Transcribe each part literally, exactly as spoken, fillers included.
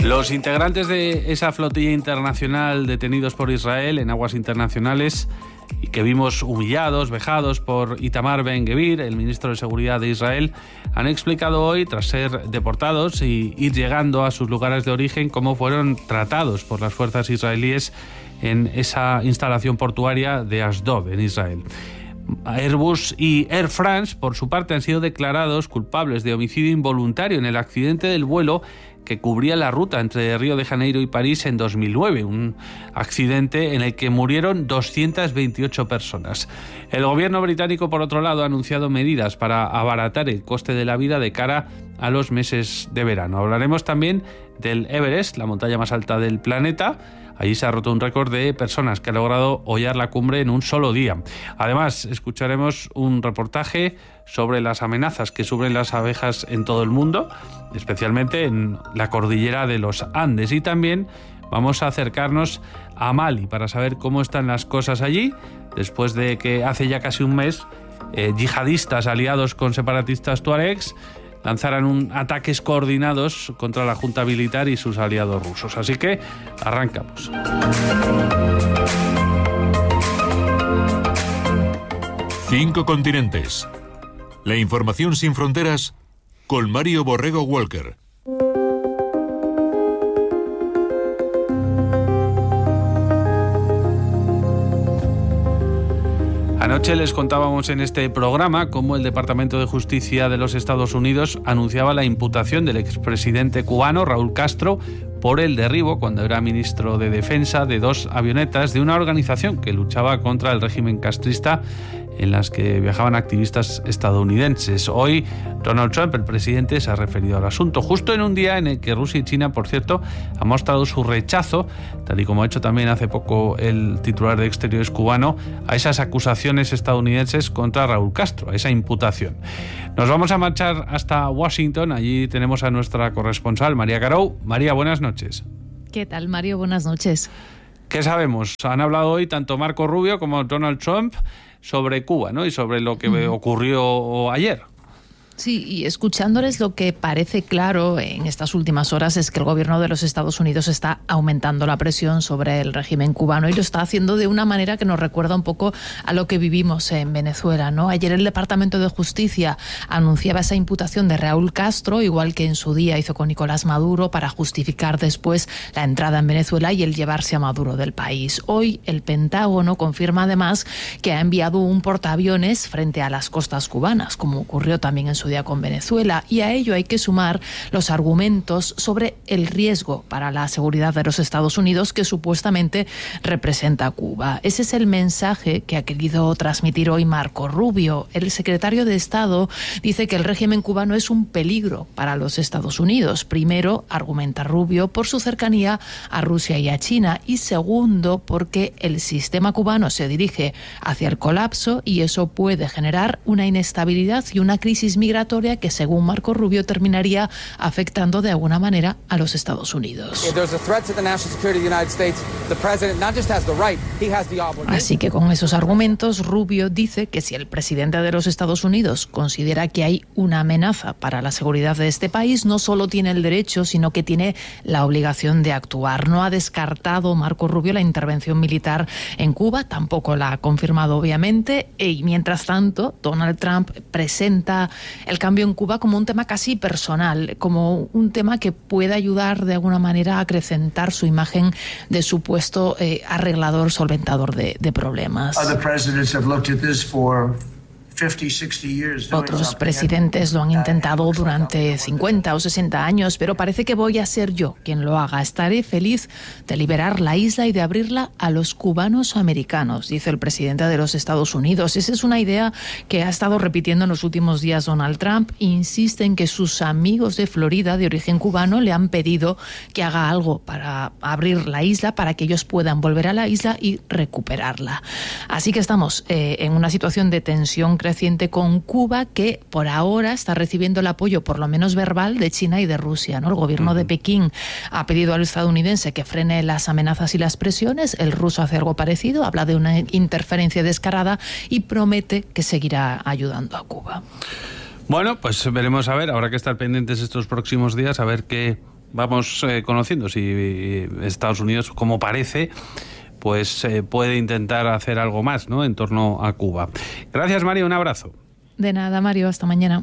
Los integrantes de esa flotilla internacional detenidos por Israel en aguas internacionales y que vimos humillados, vejados por Itamar Ben-Gvir, el ministro de Seguridad de Israel, han explicado hoy, tras ser deportados y ir llegando a sus lugares de origen, cómo fueron tratados por las fuerzas israelíes en esa instalación portuaria de Ashdod, en Israel. Airbus y Air France, por su parte, han sido declarados culpables de homicidio involuntario en el accidente del vuelo que cubría la ruta entre Río de Janeiro y París en dos mil nueve, un accidente en el que murieron doscientas veintiocho personas. El gobierno británico, por otro lado, ha anunciado medidas para abaratar el coste de la vida de cara a los meses de verano. Hablaremos también del Everest, la montaña más alta del planeta. Allí se ha roto un récord de personas que ha logrado hollar la cumbre en un solo día. Además, escucharemos un reportaje sobre las amenazas que sufren las abejas en todo el mundo, especialmente en la cordillera de los Andes. Y también vamos a acercarnos a Mali para saber cómo están las cosas allí, después de que hace ya casi un mes eh, yihadistas aliados con separatistas tuaregs lanzaran un ataques coordinados contra la junta militar y sus aliados rusos. Así que arrancamos. Cinco continentes. La información sin fronteras con Mario Borrego Walker. Anoche les contábamos en este programa cómo el Departamento de Justicia de los Estados Unidos anunciaba la imputación del expresidente cubano Raúl Castro por el derribo, cuando era ministro de Defensa, de dos avionetas de una organización que luchaba contra el régimen castrista, en las que viajaban activistas estadounidenses. Hoy Donald Trump, el presidente, se ha referido al asunto, justo en un día en el que Rusia y China, por cierto, han mostrado su rechazo, tal y como ha hecho también hace poco el titular de Exteriores cubano, a esas acusaciones estadounidenses contra Raúl Castro, a esa imputación. Nos vamos a marchar hasta Washington. Allí tenemos a nuestra corresponsal, María Garou. María, buenas noches. ¿Qué tal, Mario? Buenas noches. ¿Qué sabemos? Han hablado hoy tanto Marco Rubio como Donald Trump sobre Cuba, ¿no? Y sobre lo que uh-huh. ocurrió ayer. Sí, y escuchándoles, lo que parece claro en estas últimas horas es que el gobierno de los Estados Unidos está aumentando la presión sobre el régimen cubano y lo está haciendo de una manera que nos recuerda un poco a lo que vivimos en Venezuela, ¿no? Ayer el Departamento de Justicia anunciaba esa imputación de Raúl Castro, igual que en su día hizo con Nicolás Maduro, para justificar después la entrada en Venezuela y el llevarse a Maduro del país. Hoy el Pentágono confirma además que ha enviado un portaaviones frente a las costas cubanas, como ocurrió también en su día con Venezuela, y a ello hay que sumar los argumentos sobre el riesgo para la seguridad de los Estados Unidos que supuestamente representa Cuba. Ese es el mensaje que ha querido transmitir hoy Marco Rubio. El secretario de Estado dice que el régimen cubano es un peligro para los Estados Unidos. Primero, argumenta Rubio, por su cercanía a Rusia y a China, y segundo, porque el sistema cubano se dirige hacia el colapso y eso puede generar una inestabilidad y una crisis migratoria que, según Marco Rubio, terminaría afectando de alguna manera a los Estados Unidos. Así que con esos argumentos, Rubio dice que si el presidente de los Estados Unidos considera que hay una amenaza para la seguridad de este país, no solo tiene el derecho, sino que tiene la obligación de actuar. No ha descartado Marco Rubio la intervención militar en Cuba, tampoco la ha confirmado, obviamente, y mientras tanto, Donald Trump presenta el cambio en Cuba como un tema casi personal, como un tema que puede ayudar de alguna manera a acrecentar su imagen de supuesto eh, arreglador, solventador de, de problemas. Otros presidentes lo han intentado durante cincuenta o sesenta años, pero parece que voy a ser yo quien lo haga. Estaré feliz de liberar la isla y de abrirla a los cubanos americanos, dice el presidente de los Estados Unidos. Esa es una idea que ha estado repitiendo en los últimos días Donald Trump. Insiste en que sus amigos de Florida, de origen cubano, le han pedido que haga algo para abrir la isla, para que ellos puedan volver a la isla y recuperarla. Así que estamos eh, en una situación de tensión creciente con Cuba, que por ahora está recibiendo el apoyo, por lo menos verbal, de China y de Rusia, ¿no? El gobierno uh-huh. de Pekín ha pedido al estadounidense que frene las amenazas y las presiones. El ruso hace algo parecido, habla de una interferencia descarada y promete que seguirá ayudando a Cuba. Bueno, pues veremos a ver, habrá que estar pendientes estos próximos días a ver qué vamos eh, conociendo si Estados Unidos, como parece, pues eh, puede intentar hacer algo más, ¿no?, en torno a Cuba. Gracias, Mario, un abrazo. De nada, Mario, hasta mañana.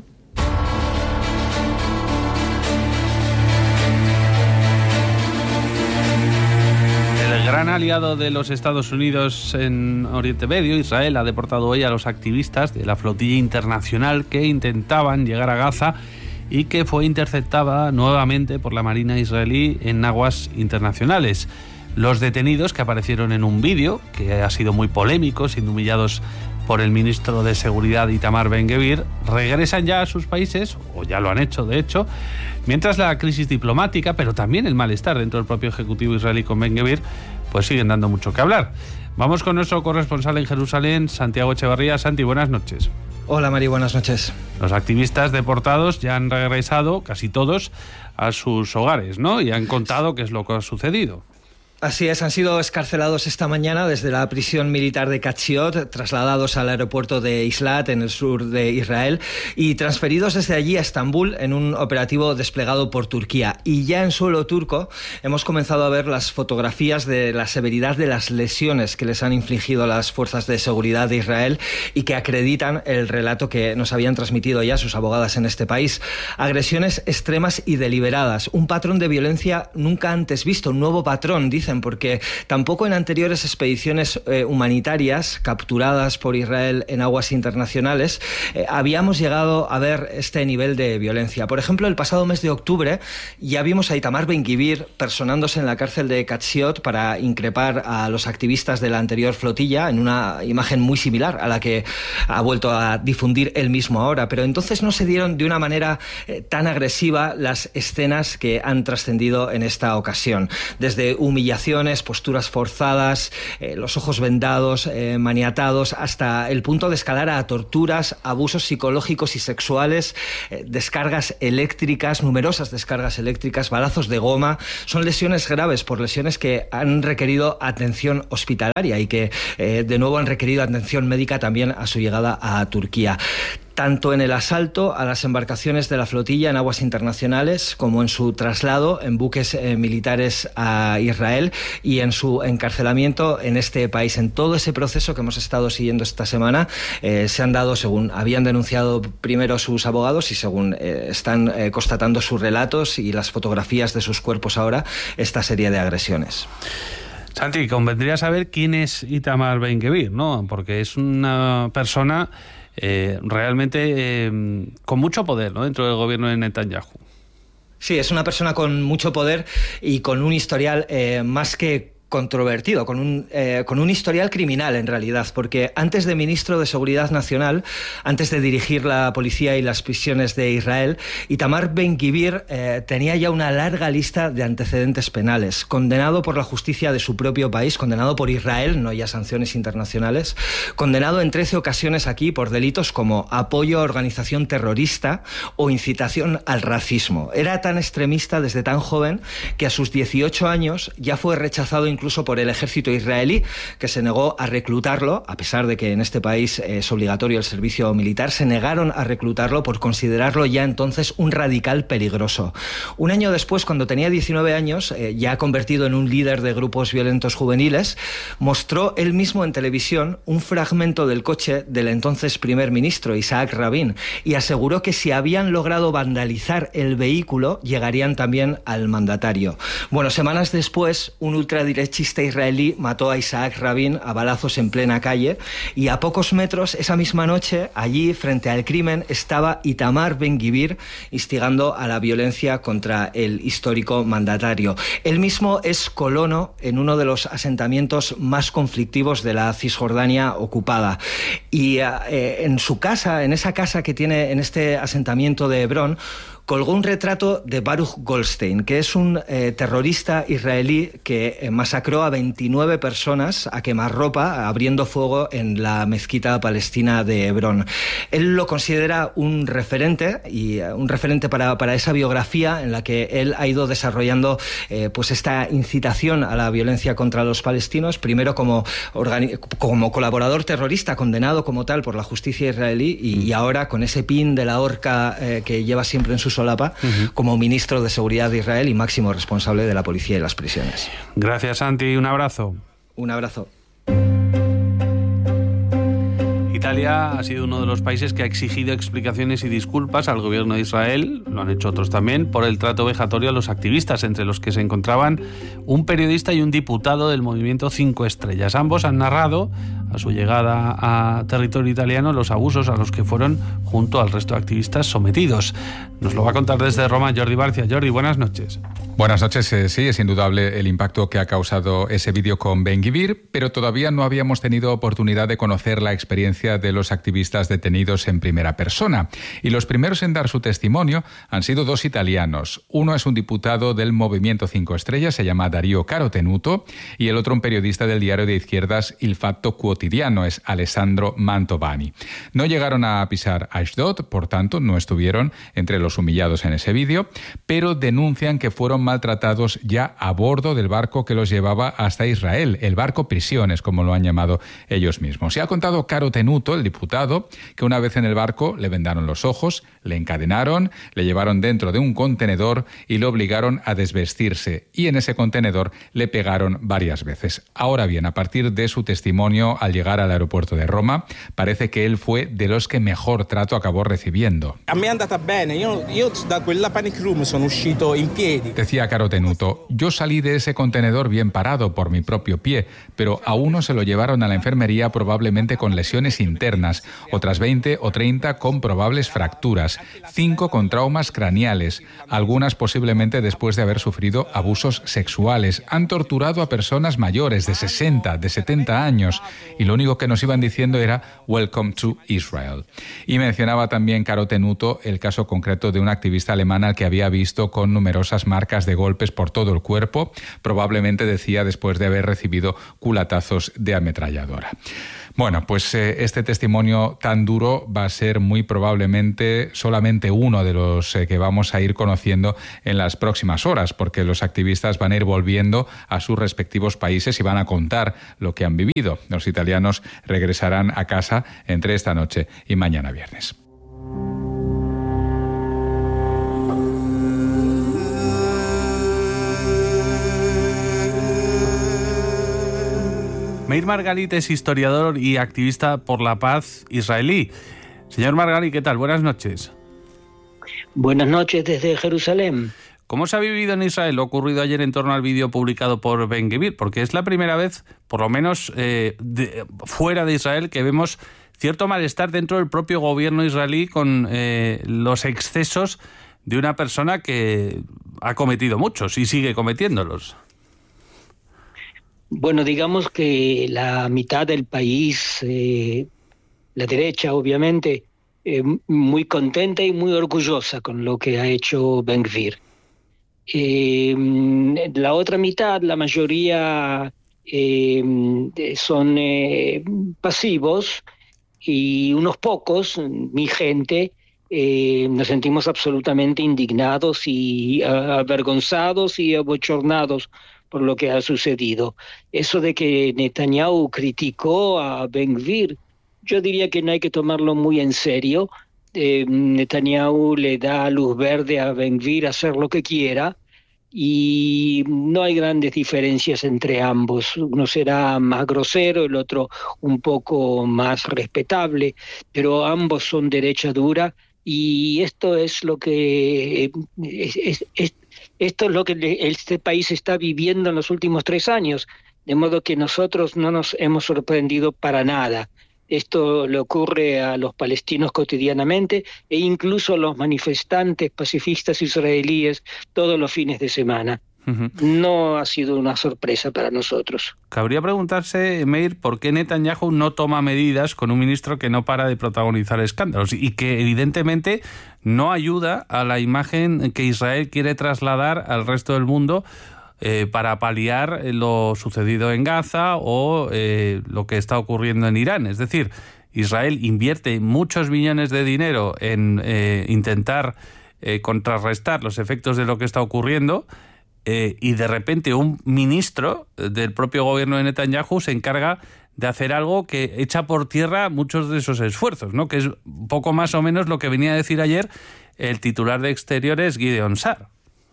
El gran aliado de los Estados Unidos en Oriente Medio, Israel, ha deportado hoy a los activistas de la flotilla internacional que intentaban llegar a Gaza y que fue interceptada nuevamente por la Marina israelí en aguas internacionales. Los detenidos, que aparecieron en un vídeo que ha sido muy polémico, siendo humillados por el ministro de Seguridad Itamar Ben-Gvir, regresan ya a sus países, o ya lo han hecho de hecho, mientras la crisis diplomática, pero también el malestar dentro del propio ejecutivo israelí con Ben-Gvir, pues siguen dando mucho que hablar. Vamos con nuestro corresponsal en Jerusalén, Santiago Echevarría. Santi, buenas noches. Hola, Mari, buenas noches. Los activistas deportados ya han regresado, casi todos, a sus hogares, ¿no? Y han contado qué es lo que ha sucedido. Así es, han sido excarcelados esta mañana desde la prisión militar de Katsiot, trasladados al aeropuerto de Islat, en el sur de Israel, y transferidos desde allí a Estambul en un operativo desplegado por Turquía. Y ya en suelo turco hemos comenzado a ver las fotografías de la severidad de las lesiones que les han infligido las fuerzas de seguridad de Israel y que acreditan el relato que nos habían transmitido ya sus abogadas en este país. Agresiones extremas y deliberadas, un patrón de violencia nunca antes visto, un nuevo patrón, dicen, porque tampoco en anteriores expediciones eh, humanitarias capturadas por Israel en aguas internacionales eh, habíamos llegado a ver este nivel de violencia. Por ejemplo, el pasado mes de octubre ya vimos a Itamar Ben-Gvir personándose en la cárcel de Katsiot para increpar a los activistas de la anterior flotilla, en una imagen muy similar a la que ha vuelto a difundir él mismo ahora. Pero entonces no se dieron de una manera eh, tan agresiva las escenas que han trascendido en esta ocasión. Desde humillación, posturas forzadas, eh, los ojos vendados, eh, maniatados, hasta el punto de escalar a torturas, abusos psicológicos y sexuales, eh, descargas eléctricas, numerosas descargas eléctricas, balazos de goma. Son lesiones graves, por lesiones que han requerido atención hospitalaria y que eh, de nuevo han requerido atención médica también a su llegada a Turquía. Tanto en el asalto a las embarcaciones de la flotilla en aguas internacionales como en su traslado en buques eh, militares a Israel y en su encarcelamiento en este país. En todo ese proceso que hemos estado siguiendo esta semana eh, se han dado, según habían denunciado primero sus abogados y según eh, están eh, constatando sus relatos y las fotografías de sus cuerpos ahora, esta serie de agresiones. Santi, convendría saber quién es Itamar Ben-Gvir, ¿no? Porque es una persona Eh, realmente eh, con mucho poder, ¿no?, dentro del gobierno de Netanyahu. Sí, es una persona con mucho poder y con un historial eh, más que controvertido, con un, eh, con un historial criminal en realidad, porque antes de ministro de Seguridad Nacional, antes de dirigir la policía y las prisiones de Israel, Itamar Ben-Gvir eh, tenía ya una larga lista de antecedentes penales, condenado por la justicia de su propio país, condenado por Israel, no ya sanciones internacionales, condenado en trece ocasiones aquí por delitos como apoyo a organización terrorista o incitación al racismo. Era tan extremista desde tan joven que a sus dieciocho años ya fue rechazado incluso incluso por el ejército israelí, que se negó a reclutarlo, a pesar de que en este país es obligatorio el servicio militar, se negaron a reclutarlo por considerarlo ya entonces un radical peligroso. Un año después, cuando tenía diecinueve años, eh, ya convertido en un líder de grupos violentos juveniles, mostró él mismo en televisión un fragmento del coche del entonces primer ministro, Isaac Rabin, y aseguró que si habían logrado vandalizar el vehículo, llegarían también al mandatario. Bueno, semanas después, un ultraderechista israelí mató a Isaac Rabin a balazos en plena calle, y a pocos metros, esa misma noche, allí, frente al crimen, estaba Itamar Ben-Gvir instigando a la violencia contra el histórico mandatario. Él mismo es colono en uno de los asentamientos más conflictivos de la Cisjordania ocupada. Y eh, en su casa, en esa casa que tiene en este asentamiento de Hebrón, colgó un retrato de Baruch Goldstein, que es un eh, terrorista israelí que eh, masacró a veintinueve personas a quemarropa abriendo fuego en la mezquita palestina de Hebrón. Él lo considera un referente, y uh, un referente para, para esa biografía en la que él ha ido desarrollando eh, pues esta incitación a la violencia contra los palestinos, primero como, organi- como colaborador terrorista, condenado como tal por la justicia israelí, y, y ahora con ese pin de la horca eh, que lleva siempre en sus solapa uh-huh. como ministro de Seguridad de Israel y máximo responsable de la policía y las prisiones. Gracias, Santi. Un abrazo. Un abrazo. Italia ha sido uno de los países que ha exigido explicaciones y disculpas al gobierno de Israel, lo han hecho otros también, por el trato vejatorio a los activistas, entre los que se encontraban un periodista y un diputado del movimiento Cinco Estrellas. Ambos han narrado, a su llegada a territorio italiano, los abusos a los que fueron, junto al resto de activistas, sometidos. Nos lo va a contar desde Roma Jordi Barcia. Jordi, buenas noches. Buenas noches. Eh, sí, es indudable el impacto que ha causado ese vídeo con Ben-Gvir, pero todavía no habíamos tenido oportunidad de conocer la experiencia de los activistas detenidos en primera persona. Y los primeros en dar su testimonio han sido dos italianos. Uno es un diputado del Movimiento Cinco Estrellas, se llama Dario Carotenuto, y el otro un periodista del diario de izquierdas Il Fatto Quotidiano, es Alessandro Mantovani. No llegaron a pisar Ashdod, por tanto no estuvieron entre los humillados en ese vídeo, pero denuncian que fueron maltratados ya a bordo del barco que los llevaba hasta Israel, el barco Prisiones, como lo han llamado ellos mismos. Y ha contado Carotenuto, el diputado, que una vez en el barco le vendaron los ojos, le encadenaron, le llevaron dentro de un contenedor y lo obligaron a desvestirse. Y en ese contenedor le pegaron varias veces. Ahora bien, a partir de su testimonio al llegar al aeropuerto de Roma, parece que él fue de los que mejor trato acabó recibiendo. A me è andata bene, io, io da quella panic room sono uscito in piedi. Decía Carotenuto, yo salí de ese contenedor bien parado por mi propio pie, pero a uno se lo llevaron a la enfermería probablemente con lesiones internas, otras veinte o treinta con probables fracturas, cinco con traumas craneales, algunas posiblemente después de haber sufrido abusos sexuales. Han torturado a personas mayores de sesenta, de setenta años, y lo único que nos iban diciendo era "Welcome to Israel". Y mencionaba también Carotenuto el caso concreto de un activista alemán al que había visto con numerosas marcas de golpes por todo el cuerpo, probablemente, decía, después de haber recibido culatazos de ametralladora. Bueno, pues eh, este testimonio tan duro va a ser muy probablemente solamente uno de los eh, que vamos a ir conociendo en las próximas horas, porque los activistas van a ir volviendo a sus respectivos países y van a contar lo que han vivido. Los italianos regresarán a casa entre esta noche y mañana viernes. Meir Margalit es historiador y activista por la paz israelí. Señor Margalit, ¿qué tal? Buenas noches. Buenas noches desde Jerusalén. ¿Cómo se ha vivido en Israel lo ocurrido ayer en torno al vídeo publicado por Ben-Gvir? Porque es la primera vez, por lo menos eh, de, fuera de Israel, que vemos cierto malestar dentro del propio gobierno israelí con eh, los excesos de una persona que ha cometido muchos y sigue cometiéndolos. Bueno, digamos que la mitad del país, eh, la derecha obviamente, eh, muy contenta y muy orgullosa con lo que ha hecho Ben-Gvir. Eh, la otra mitad, la mayoría eh, son eh, pasivos, y unos pocos, mi gente, eh, nos sentimos absolutamente indignados y avergonzados y abochornados por lo que ha sucedido. Eso de que Netanyahu criticó a Ben-Gvir, yo diría que no hay que tomarlo muy en serio. Eh, Netanyahu le da luz verde a Ben-Gvir a hacer lo que quiera, y no hay grandes diferencias entre ambos. Uno será más grosero, el otro un poco más respetable, pero ambos son derecha dura, y esto es lo que es, es, es Esto es lo que este país está viviendo en los últimos tres años, de modo que nosotros no nos hemos sorprendido para nada. Esto le ocurre a los palestinos cotidianamente e incluso a los manifestantes pacifistas israelíes todos los fines de semana. Uh-huh. No ha sido una sorpresa para nosotros. Cabría preguntarse, Meir, por qué Netanyahu no toma medidas con un ministro que no para de protagonizar escándalos y que evidentemente no ayuda a la imagen que Israel quiere trasladar al resto del mundo eh, para paliar lo sucedido en Gaza o eh, lo que está ocurriendo en Irán. Es decir, Israel invierte muchos millones de dinero en eh, intentar eh, contrarrestar los efectos de lo que está ocurriendo. Eh, y de repente un ministro del propio gobierno de Netanyahu se encarga de hacer algo que echa por tierra muchos de esos esfuerzos, ¿no? Que es poco más o menos lo que venía a decir ayer el titular de Exteriores, Gideon Sa'ar.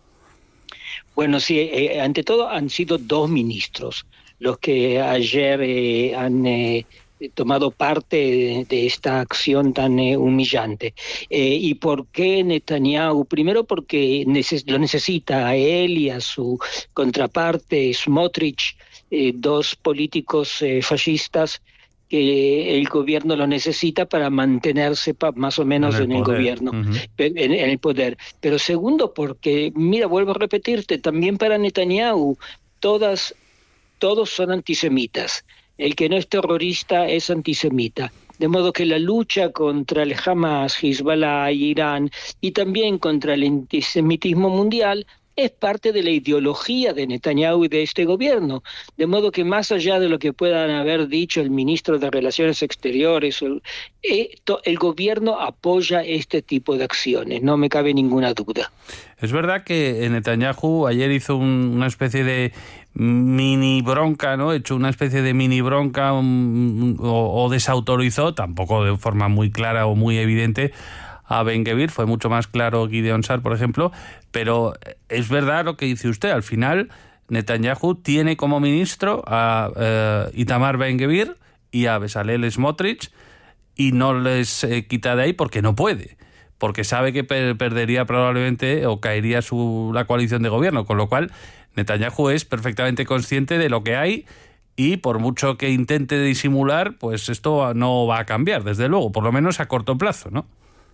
Bueno, sí, eh, ante todo han sido dos ministros los que ayer eh, han eh, tomado parte de, de esta acción tan eh, humillante. Eh, ¿Y por qué Netanyahu? Primero porque neces- lo necesita a él y a su contraparte Smotrich, eh, dos políticos eh, fascistas que el gobierno lo necesita para mantenerse pa, más o menos en el, en el gobierno, uh-huh. en, en el poder. Pero segundo, porque, mira, vuelvo a repetirte, también para Netanyahu, todas, todos son antisemitas. El que no es terrorista es antisemita. De modo que la lucha contra el Hamas, Hezbollah, Irán y también contra el antisemitismo mundial es parte de la ideología de Netanyahu y de este gobierno. De modo que más allá de lo que puedan haber dicho el ministro de Relaciones Exteriores, el, el gobierno apoya este tipo de acciones, no me cabe ninguna duda. Es verdad que Netanyahu ayer hizo un, una especie de mini bronca, ¿no? Hecho una especie de mini bronca um, o, o desautorizó, tampoco de forma muy clara o muy evidente, a Ben-Gvir. Fue mucho más claro Gideon Sa'ar, por ejemplo, pero es verdad lo que dice usted. Al final, Netanyahu tiene como ministro a uh, Itamar Ben-Gvir y a Bezalel Smotrich y no les eh, quita de ahí porque no puede, porque sabe que per- perdería probablemente o caería su, la coalición de gobierno, con lo cual Netanyahu es perfectamente consciente de lo que hay y por mucho que intente disimular, pues esto no va a cambiar, desde luego, por lo menos a corto plazo, ¿no?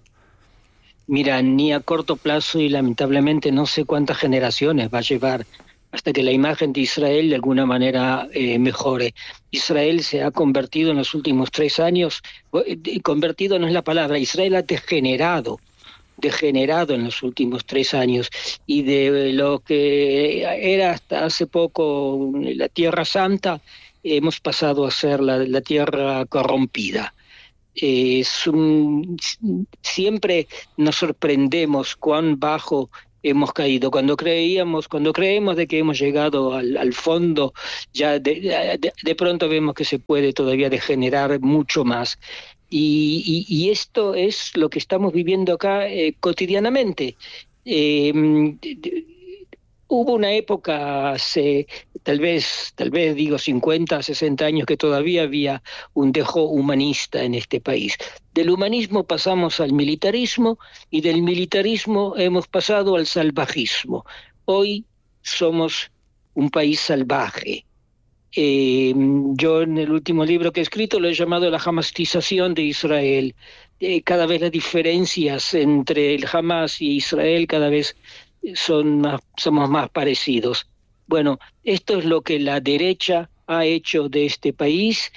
Mira, ni a corto plazo y lamentablemente no sé cuántas generaciones va a llevar hasta que la imagen de Israel de alguna manera eh, mejore. Israel se ha convertido en los últimos tres años, eh, convertido no es la palabra, Israel ha degenerado, degenerado en los últimos tres años, y de lo que era hasta hace poco la Tierra Santa, hemos pasado a ser la, la Tierra corrompida. Es un, siempre nos sorprendemos cuán bajo hemos caído. Cuando creíamos, cuando creemos de que hemos llegado al, al fondo, ya de, de, de pronto vemos que se puede todavía degenerar mucho más. Y, y, y esto es lo que estamos viviendo acá eh, cotidianamente. Eh, de, de, Hubo una época hace, tal vez, tal vez digo cincuenta, sesenta años, que todavía había un dejo humanista en este país. Del humanismo pasamos al militarismo y del militarismo hemos pasado al salvajismo. Hoy somos un país salvaje. Eh, yo en el último libro que he escrito lo he llamado la hamastización de Israel. Eh, cada vez las diferencias entre el Hamas y Israel cada vez son más, somos más parecidos. Bueno, esto es lo que la derecha ha hecho de este país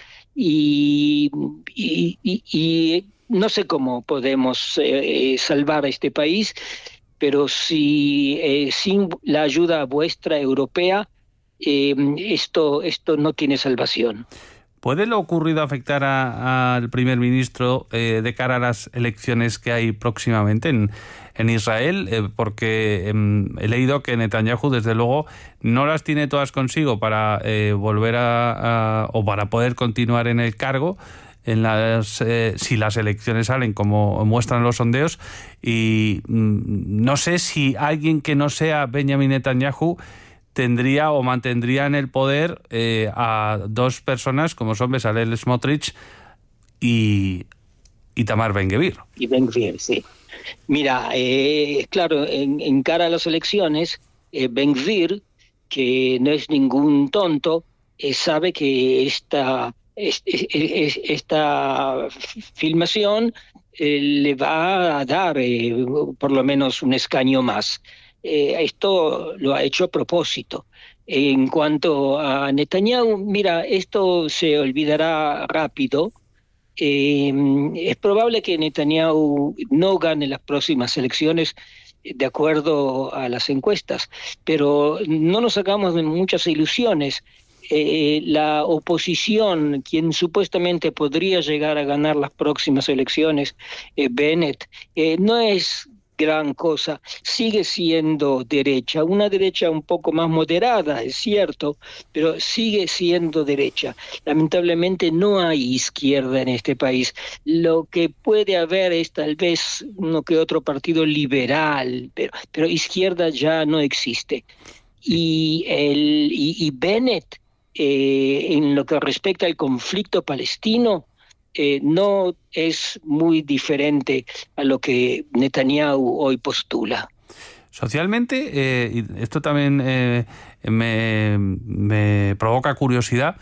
y, y, y, y no sé cómo podemos eh, salvar a este país, pero si eh, sin la ayuda vuestra europea, eh, esto, esto no tiene salvación. ¿Puede lo ocurrido afectar al primer ministro eh, de cara a las elecciones que hay próximamente en, en Israel? Eh, porque eh, he leído que Netanyahu, desde luego, no las tiene todas consigo para eh, volver a, a... o para poder continuar en el cargo en las eh, si las elecciones salen como muestran los sondeos. Y mm, no sé si alguien que no sea Benjamin Netanyahu tendría o mantendría en el poder eh, a dos personas como son Bezalel Smotrich y Itamar Ben-Gvir. Y Ben-Gvir, sí. Mira, eh, claro, en, en cara a las elecciones, eh, Ben-Gvir, que no es ningún tonto, eh, sabe que esta, es, es, es, esta filmación eh, le va a dar eh, por lo menos un escaño más. Eh, esto lo ha hecho a propósito. En cuanto a Netanyahu, mira, esto se olvidará rápido. Eh, es probable que Netanyahu no gane las próximas elecciones de acuerdo a las encuestas, pero no nos hagamos de muchas ilusiones. Eh, la oposición, quien supuestamente podría llegar a ganar las próximas elecciones, eh, Bennett, eh, no es gran cosa, sigue siendo derecha, una derecha un poco más moderada, es cierto, pero sigue siendo derecha. Lamentablemente no hay izquierda en este país. Lo que puede haber es tal vez uno que otro partido liberal, pero, pero izquierda ya no existe. Y, el, y, y Bennett, eh, en lo que respecta al conflicto palestino, Eh, no es muy diferente a lo que Netanyahu hoy postula. Socialmente, eh, y esto también eh, me, me provoca curiosidad,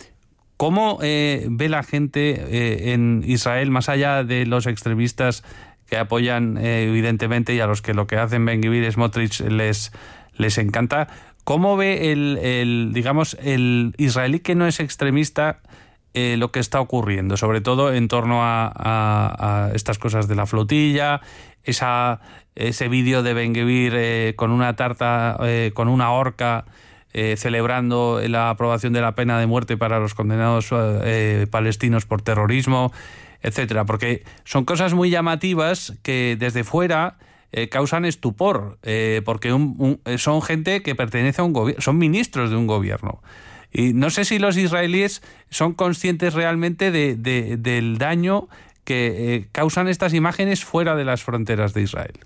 ¿cómo eh, ve la gente eh, en Israel, más allá de los extremistas que apoyan eh, evidentemente y a los que lo que hacen Ben-Gvir y Smotrich les, les encanta? ¿Cómo ve el, el, digamos, el israelí que no es extremista Eh, lo que está ocurriendo, sobre todo en torno a, a, a estas cosas de la flotilla, esa, ese vídeo de Ben-Gvir eh, con una tarta, eh, con una horca, eh, celebrando la aprobación de la pena de muerte para los condenados eh, palestinos por terrorismo, etcétera? Porque son cosas muy llamativas que desde fuera eh, causan estupor, eh, porque un, un, son gente que pertenece a un gobierno, son ministros de un gobierno. Y no sé si los israelíes son conscientes realmente de, de, del daño que eh, causan estas imágenes fuera de las fronteras de Israel.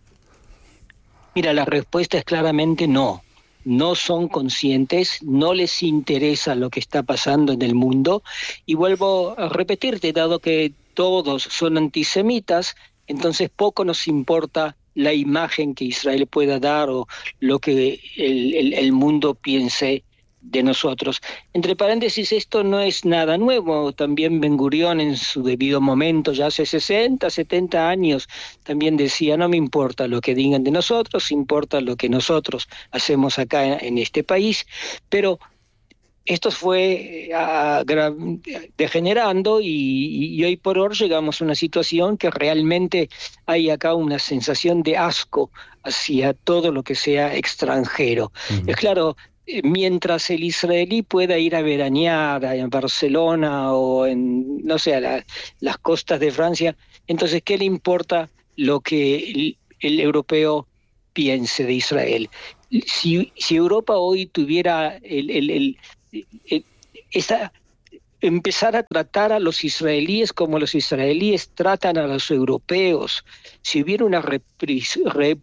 Mira, la respuesta es claramente no. No son conscientes, no les interesa lo que está pasando en el mundo. Y vuelvo a repetirte, dado que todos son antisemitas, entonces poco nos importa la imagen que Israel pueda dar o lo que el, el, el mundo piense de nosotros. Entre paréntesis, esto no es nada nuevo. También Ben-Gurión en su debido momento, ya hace sesenta, setenta años, también decía, no me importa lo que digan de nosotros, importa lo que nosotros hacemos acá en este país. Pero esto fue uh, degenerando y, y hoy por hoy llegamos a una situación que realmente hay acá una sensación de asco hacia todo lo que sea extranjero. Uh-huh. Es claro, mientras el israelí pueda ir a veranear en Barcelona o en, no sé, a la, las costas de Francia, entonces, ¿qué le importa lo que el, el europeo piense de Israel? Si, si Europa hoy tuviera el, el, el, el, esa, empezar a tratar a los israelíes como los israelíes tratan a los europeos, si hubiera una repris, rep,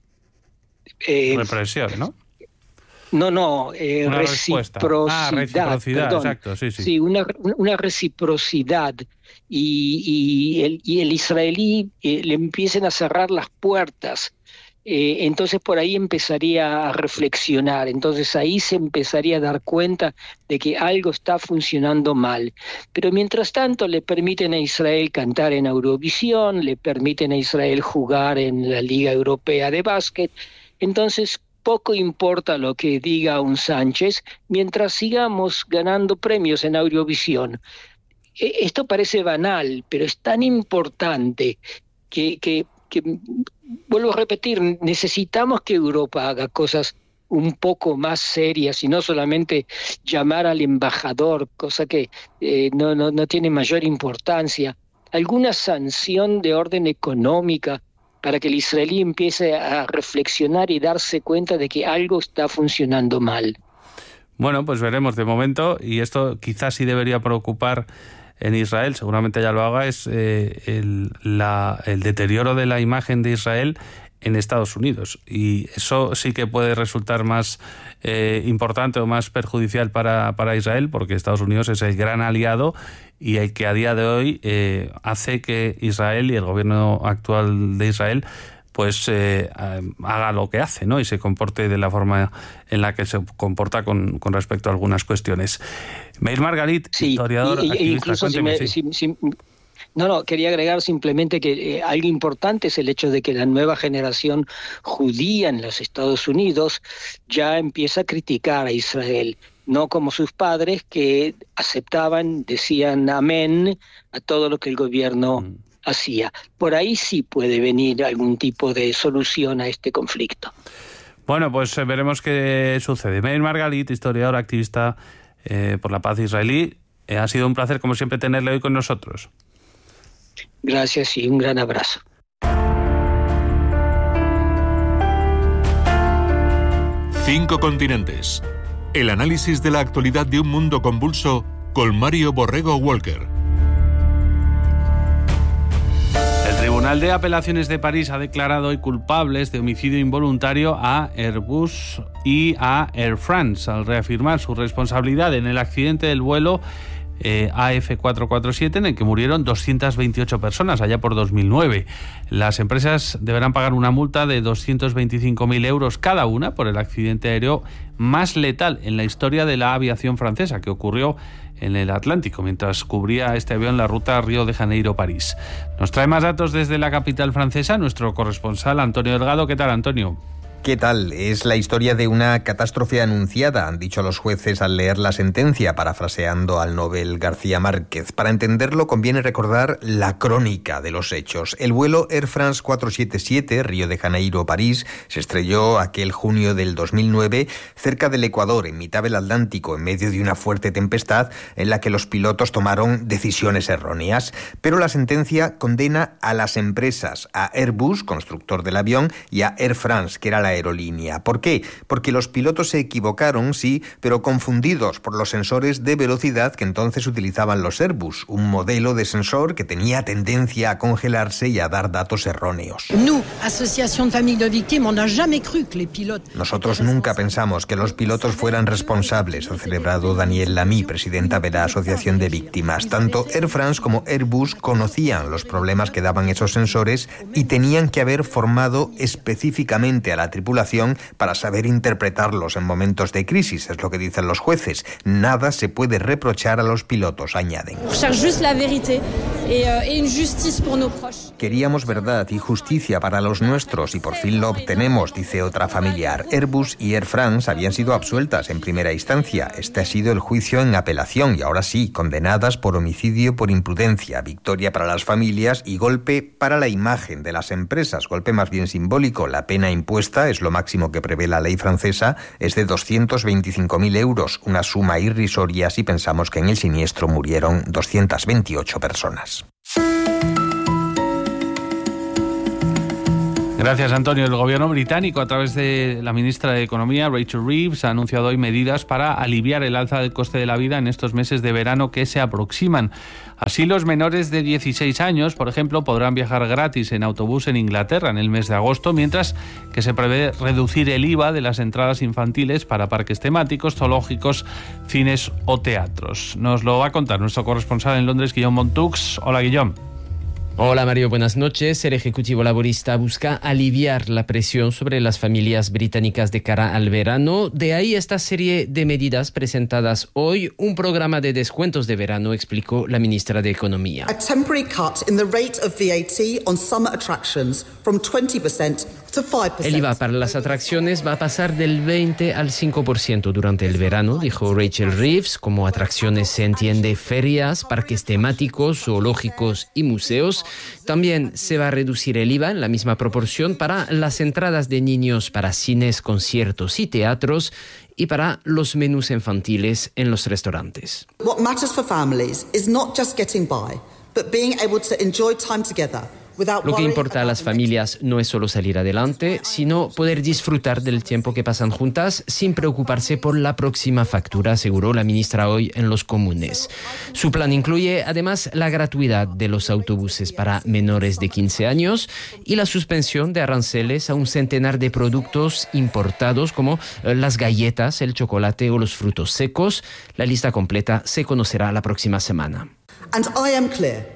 eh, represión, ¿no? No, no, eh, una reciprocidad. Ah, reciprocidad, perdón. Exacto, sí, sí. Sí, una, una reciprocidad. Y, y, el, y el israelí eh, le empiecen a cerrar las puertas. Eh, entonces por ahí empezaría a reflexionar. Entonces ahí se empezaría a dar cuenta de que algo está funcionando mal. Pero mientras tanto le permiten a Israel cantar en Eurovisión, le permiten a Israel jugar en la Liga Europea de Básquet. Entonces, poco importa lo que diga un Sánchez mientras sigamos ganando premios en Eurovisión. Esto parece banal, pero es tan importante que, que, que, vuelvo a repetir, necesitamos que Europa haga cosas un poco más serias y no solamente llamar al embajador, cosa que eh, no, no, no tiene mayor importancia. Alguna sanción de orden económica para que el israelí empiece a reflexionar y darse cuenta de que algo está funcionando mal. Bueno, pues veremos de momento, y esto quizás sí debería preocupar en Israel, seguramente ya lo haga, es eh, el, la, el deterioro de la imagen de Israel en Estados Unidos. Y eso sí que puede resultar más eh, importante o más perjudicial para, para Israel, porque Estados Unidos es el gran aliado y el que a día de hoy eh, hace que Israel y el gobierno actual de Israel pues eh, haga lo que hace, ¿no? Y se comporte de la forma en la que se comporta con, con respecto a algunas cuestiones. Meir Margalit, sí, historiador, y, activista, incluso si me, sí. si, si, no, no, quería agregar simplemente que eh, algo importante es el hecho de que la nueva generación judía en los Estados Unidos ya empieza a criticar a Israel, no como sus padres que aceptaban, decían amén a todo lo que el gobierno mm. hacía. Por ahí sí puede venir algún tipo de solución a este conflicto. Bueno, pues eh, veremos qué sucede. Meir Margalit, historiador, activista eh, por la paz israelí, eh, ha sido un placer como siempre tenerle hoy con nosotros. Gracias y un gran abrazo. Cinco continentes. El análisis de la actualidad de un mundo convulso con Mario Borrego Walker. El Tribunal de Apelaciones de París ha declarado hoy culpables de homicidio involuntario a Airbus y a Air France al reafirmar su responsabilidad en el accidente del vuelo Eh, A F cuatrocientos cuarenta y siete en el que murieron doscientas veintiocho personas allá por dos mil nueve. Las empresas deberán pagar una multa de doscientos veinticinco mil euros cada una por el accidente aéreo más letal en la historia de la aviación francesa, que ocurrió en el Atlántico mientras cubría este avión la ruta Río de Janeiro-París. Nos trae más datos desde la capital francesa nuestro corresponsal Antonio Delgado. ¿Qué tal, Antonio? ¿Qué tal? Es la historia de una catástrofe anunciada, han dicho los jueces al leer la sentencia, parafraseando al Nobel García Márquez. Para entenderlo conviene recordar la crónica de los hechos. El vuelo Air France cuatrocientos setenta y siete, Río de Janeiro-París, se estrelló aquel junio del dos mil nueve cerca del Ecuador, en mitad del Atlántico, en medio de una fuerte tempestad en la que los pilotos tomaron decisiones erróneas. Pero la sentencia condena a las empresas, a Airbus, constructor del avión, y a Air France, que era la aerolínea. ¿Por qué? Porque los pilotos se equivocaron, sí, pero confundidos por los sensores de velocidad que entonces utilizaban los Airbus, un modelo de sensor que tenía tendencia a congelarse y a dar datos erróneos. Nosotros nunca pensamos que los pilotos fueran responsables, ha celebrado Danielle Lamy, presidenta de la Asociación de Víctimas. Tanto Air France como Airbus conocían los problemas que daban esos sensores y tenían que haber formado específicamente a la tripulación para saber interpretarlos en momentos de crisis, es lo que dicen los jueces. Nada se puede reprochar a los pilotos, añaden. Queríamos verdad y justicia para los nuestros y por fin lo obtenemos, dice otra familiar. Airbus y Air France habían sido absueltas en primera instancia. Este ha sido el juicio en apelación y ahora sí, condenadas por homicidio por imprudencia. Victoria para las familias y golpe para la imagen de las empresas. Golpe más bien simbólico. La pena impuesta es lo máximo que prevé la ley francesa, es de doscientos veinticinco mil euros, una suma irrisoria si pensamos que en el siniestro murieron doscientas veintiocho personas. Gracias, Antonio. El gobierno británico, a través de la ministra de Economía, Rachel Reeves, ha anunciado hoy medidas para aliviar el alza del coste de la vida en estos meses de verano que se aproximan. Así, los menores de dieciséis años, por ejemplo, podrán viajar gratis en autobús en Inglaterra en el mes de agosto, mientras que se prevé reducir el I V A de las entradas infantiles para parques temáticos, zoológicos, cines o teatros. Nos lo va a contar nuestro corresponsal en Londres, Guillaume Montux. Hola, Guillaume. Hola Mario, buenas noches. El Ejecutivo Laborista busca aliviar la presión sobre las familias británicas de cara al verano. De ahí esta serie de medidas presentadas hoy. Un programa de descuentos de verano, explicó la ministra de Economía. A temporary cut in the rate of V A T on summer attractions from twenty percent to five percent. El I V A para las atracciones va a pasar del veinte al cinco por ciento durante el verano, dijo Rachel Reeves. Como atracciones se entiende ferias, parques temáticos, zoológicos y museos. También se va a reducir el I V A en la misma proporción para las entradas de niños para cines, conciertos y teatros y para los menús infantiles en los restaurantes. What matters for families is not just getting by, but being able to enjoy time together. Lo que importa a las familias no es solo salir adelante, sino poder disfrutar del tiempo que pasan juntas sin preocuparse por la próxima factura, aseguró la ministra hoy en los comunes. Su plan incluye además la gratuidad de los autobuses para menores de quince años y la suspensión de aranceles a un centenar de productos importados como las galletas, el chocolate o los frutos secos. La lista completa se conocerá la próxima semana. And I am clear.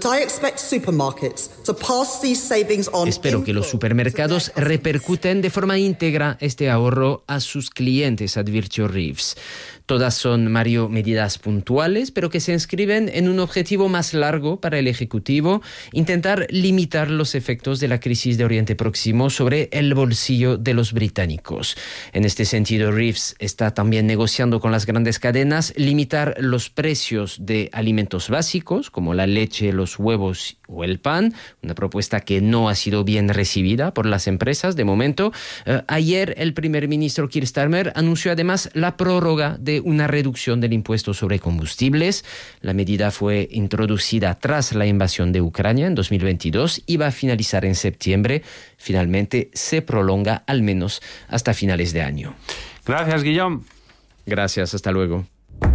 Espero que los supermercados repercuten de forma íntegra este ahorro a sus clientes, advirtió Reeves. Todas son, Mario, medidas puntuales, pero que se inscriben en un objetivo más largo para el Ejecutivo: intentar limitar los efectos de la crisis de Oriente Próximo sobre el bolsillo de los británicos. En este sentido, Reeves está también negociando con las grandes cadenas limitar los precios de alimentos básicos, como la leche, los los huevos o el pan, una propuesta que no ha sido bien recibida por las empresas de momento. Eh, ayer el primer ministro Keir Starmer anunció además la prórroga de una reducción del impuesto sobre combustibles. La medida fue introducida tras la invasión de Ucrania en dos mil veintidós y va a finalizar en septiembre. Finalmente se prolonga al menos hasta finales de año. Gracias, Guillaume. Gracias, hasta luego.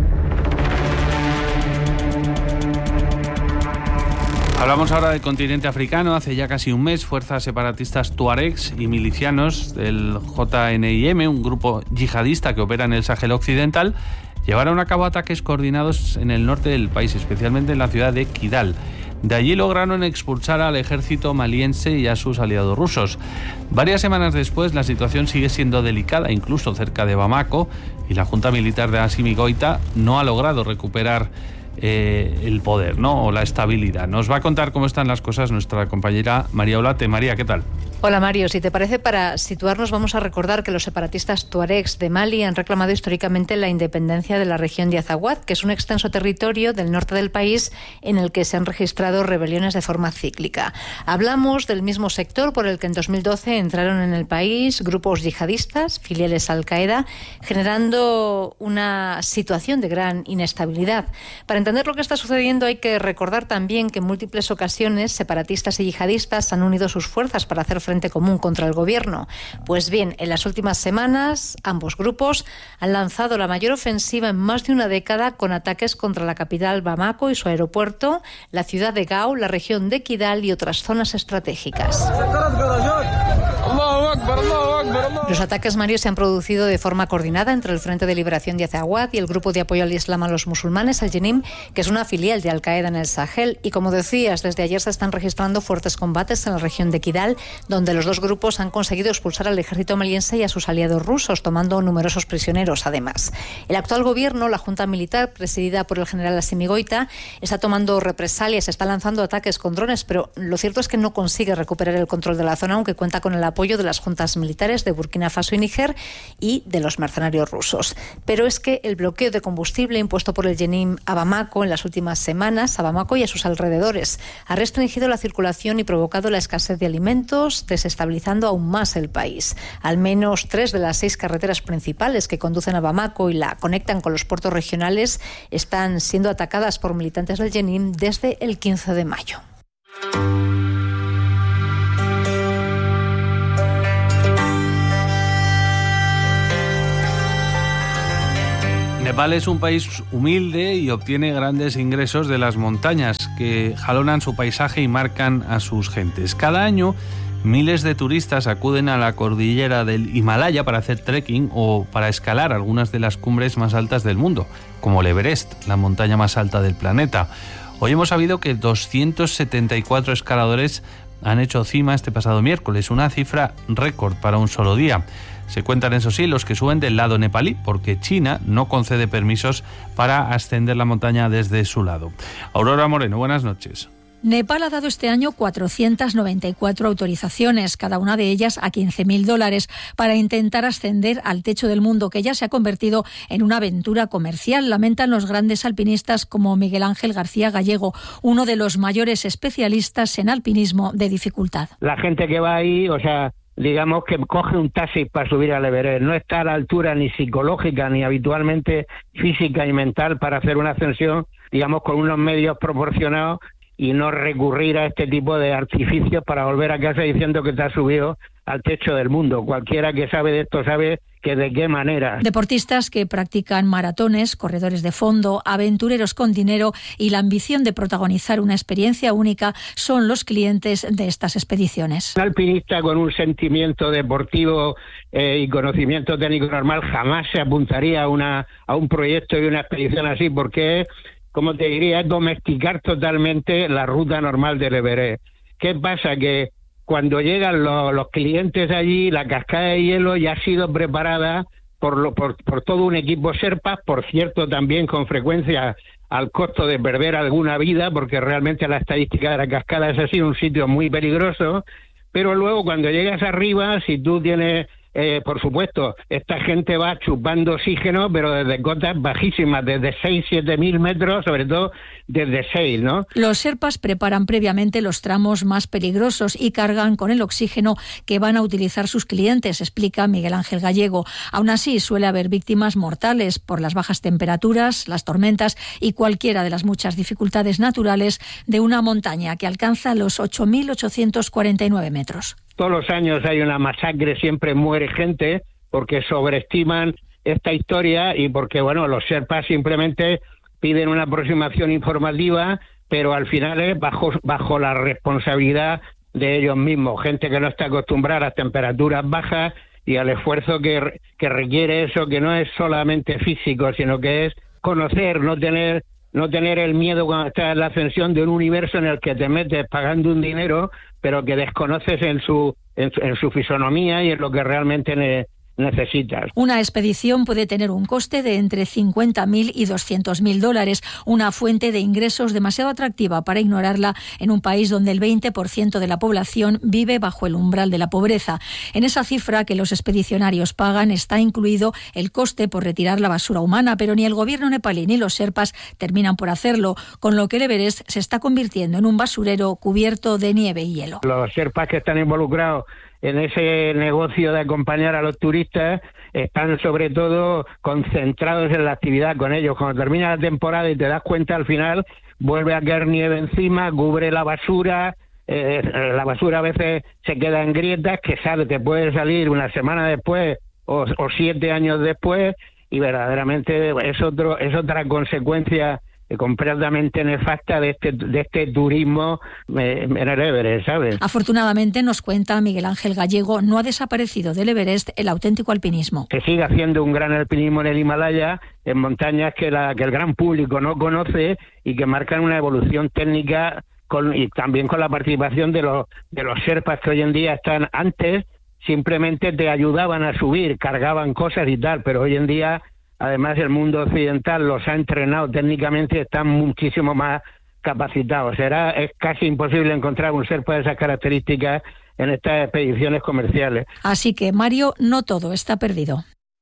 Hablamos ahora del continente africano. Hace ya casi un mes, fuerzas separatistas tuaregs y milicianos del J N I M, un grupo yihadista que opera en el Sahel occidental, llevaron a cabo ataques coordinados en el norte del país, especialmente en la ciudad de Kidal. De allí lograron expulsar al ejército maliense y a sus aliados rusos. Varias semanas después, la situación sigue siendo delicada, incluso cerca de Bamako, y la Junta Militar de Assimi Goïta no ha logrado recuperar eh, el poder, ¿no? O la estabilidad. Nos va a contar cómo están las cosas nuestra compañera María Olate. María, ¿qué tal? Hola Mario, si te parece, para situarnos vamos a recordar que los separatistas tuaregs de Mali han reclamado históricamente la independencia de la región de Azawad, que es un extenso territorio del norte del país en el que se han registrado rebeliones de forma cíclica. Hablamos del mismo sector por el que en dos mil doce entraron en el país grupos yihadistas, filiales Al-Qaeda, generando una situación de gran inestabilidad. Para entender lo que está sucediendo hay que recordar también que en múltiples ocasiones separatistas y yihadistas han unido sus fuerzas para hacer frente común contra el gobierno. Pues bien, en las últimas semanas, ambos grupos han lanzado la mayor ofensiva en más de una década con ataques contra la capital Bamako y su aeropuerto, la ciudad de Gao, la región de Kidal y otras zonas estratégicas. Los ataques, Mario, se han producido de forma coordinada entre el Frente de Liberación de Azawad y el Grupo de Apoyo al Islam a los Musulmanes, el Jenim, que es una filial de Al-Qaeda en el Sahel. Y como decías, desde ayer se están registrando fuertes combates en la región de Kidal, donde los dos grupos han conseguido expulsar al ejército maliense y a sus aliados rusos, tomando numerosos prisioneros, además. El actual gobierno, la Junta Militar, presidida por el general Assimi Goïta, está tomando represalias, está lanzando ataques con drones, pero lo cierto es que no consigue recuperar el control de la zona, aunque cuenta con el apoyo de las juntas militares de Burkina Faso y Níger y de los mercenarios rusos. Pero es que el bloqueo de combustible impuesto por el Jenim a Bamako en las últimas semanas, a Bamako y a sus alrededores, ha restringido la circulación y provocado la escasez de alimentos, desestabilizando aún más el país. Al menos tres de las seis carreteras principales que conducen a Bamako y la conectan con los puertos regionales están siendo atacadas por militantes del Jenim desde el quince de mayo. Nepal es un país humilde y obtiene grandes ingresos de las montañas que jalonan su paisaje y marcan a sus gentes. Cada año, miles de turistas acuden a la cordillera del Himalaya para hacer trekking o para escalar algunas de las cumbres más altas del mundo, como el Everest, la montaña más alta del planeta. Hoy hemos sabido que doscientos setenta y cuatro escaladores han hecho cima este pasado miércoles, una cifra récord para un solo día. Se cuentan, eso sí, los que suben del lado nepalí, porque China no concede permisos para ascender la montaña desde su lado. Aurora Moreno, buenas noches. Nepal ha dado este año cuatrocientas noventa y cuatro autorizaciones, cada una de ellas a quince mil dólares, para intentar ascender al techo del mundo, que ya se ha convertido en una aventura comercial, lamentan los grandes alpinistas como Miguel Ángel García Gallego, uno de los mayores especialistas en alpinismo de dificultad. La gente que va ahí, o sea, digamos que coge un taxi para subir al Everest, no está a la altura ni psicológica ni habitualmente física y mental para hacer una ascensión, digamos, con unos medios proporcionados, y no recurrir a este tipo de artificios para volver a casa diciendo que te has subido al techo del mundo. Cualquiera que sabe de esto sabe que de qué manera. Deportistas que practican maratones, corredores de fondo, aventureros con dinero y la ambición de protagonizar una experiencia única son los clientes de estas expediciones. Un alpinista con un sentimiento deportivo eh, y conocimiento técnico normal jamás se apuntaría a, una, a un proyecto y una expedición así, porque es, como te diría, es domesticar totalmente la ruta normal del Everest. ¿Qué pasa? Que cuando llegan los, los clientes allí, la cascada de hielo ya ha sido preparada por, lo, por, por todo un equipo Sherpas, por cierto, también con frecuencia al costo de perder alguna vida, porque realmente la estadística de la cascada es así, un sitio muy peligroso. Pero luego, cuando llegas arriba, si tú tienes eh, por supuesto, esta gente va chupando oxígeno, pero desde cotas bajísimas, desde seis, siete mil metros, sobre todo desde seis, ¿no? Los sherpas preparan previamente los tramos más peligrosos y cargan con el oxígeno que van a utilizar sus clientes, explica Miguel Ángel Gallego. Aún así, suele haber víctimas mortales por las bajas temperaturas, las tormentas y cualquiera de las muchas dificultades naturales de una montaña que alcanza los ocho mil ochocientos cuarenta y nueve metros. Todos los años hay una masacre, siempre muere gente porque sobreestiman esta historia y porque, bueno, los sherpas simplemente piden una aproximación informativa, pero al final es bajo, bajo la responsabilidad de ellos mismos, gente que no está acostumbrada a las temperaturas bajas y al esfuerzo que, que requiere eso, que no es solamente físico, sino que es conocer, no tener no tener el miedo cuando estás en la ascensión de un universo en el que te metes pagando un dinero, pero que desconoces en su en, en su fisonomía y en lo que realmente ne, necesitas. Una expedición puede tener un coste de entre cincuenta mil y doscientos mil dólares, una fuente de ingresos demasiado atractiva para ignorarla en un país donde el veinte por ciento de la población vive bajo el umbral de la pobreza. En esa cifra que los expedicionarios pagan está incluido el coste por retirar la basura humana, pero ni el gobierno nepalí ni los sherpas terminan por hacerlo, con lo que el Everest se está convirtiendo en un basurero cubierto de nieve y hielo. Los sherpas que están involucrados en ese negocio de acompañar a los turistas están sobre todo concentrados en la actividad con ellos. Cuando termina la temporada y te das cuenta al final, vuelve a caer nieve encima, cubre la basura, eh, la basura a veces se queda en grietas que sale, te puede salir una semana después o, o siete años después y verdaderamente es otro es otra consecuencia completamente nefasta de este de este turismo en el Everest, ¿sabes? Afortunadamente, nos cuenta Miguel Ángel Gallego, no ha desaparecido del Everest el auténtico alpinismo. Se sigue haciendo un gran alpinismo en el Himalaya, en montañas que, la, que el gran público no conoce y que marcan una evolución técnica con, y también con la participación de los de los sherpas que hoy en día están. Antes simplemente te ayudaban a subir, cargaban cosas y tal, pero hoy en día además el mundo occidental los ha entrenado técnicamente y están muchísimo más capacitados. Será, es casi imposible encontrar un sherpa de esas características en estas expediciones comerciales. Así que, Mario, no todo está perdido.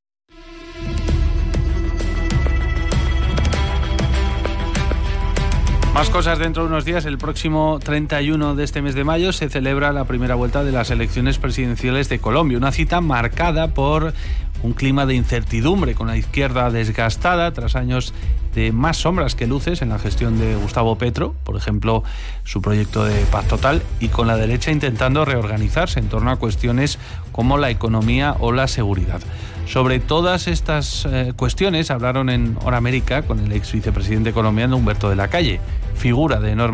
Más cosas dentro de unos días. El próximo treinta y uno de este mes de mayo se celebra la primera vuelta de las elecciones presidenciales de Colombia. Una cita marcada por un clima de incertidumbre, con la izquierda desgastada tras años de más sombras que luces en la gestión de Gustavo Petro, por ejemplo, su proyecto de paz total, y con la derecha intentando reorganizarse en torno a cuestiones como la economía o la seguridad. Sobre todas estas eh, cuestiones hablaron en Hora América con el ex vicepresidente colombiano Humberto de la Calle, figura de enorme